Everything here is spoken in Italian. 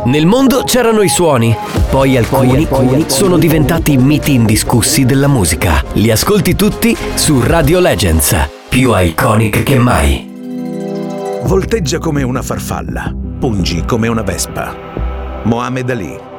Nel mondo c'erano i suoni, poi alcuni sono diventati miti indiscussi della musica. Li ascolti tutti su Radio Legends, più iconic che mai. Volteggia come una farfalla, pungi come una vespa. Mohamed Ali.